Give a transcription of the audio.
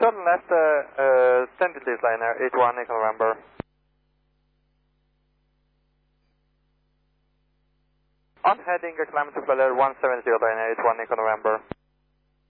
turn left, tentative liner, 81 Echo November. On heading, climb to Flyer 170 liner, 81 Echo November.